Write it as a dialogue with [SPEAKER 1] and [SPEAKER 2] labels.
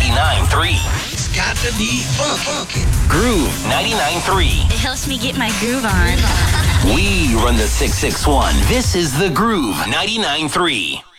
[SPEAKER 1] 99.3.
[SPEAKER 2] It's got to be funky.
[SPEAKER 1] Groove 99.3.
[SPEAKER 3] It helps me get my groove on.
[SPEAKER 1] We run the 661. This is the Groove 99.3.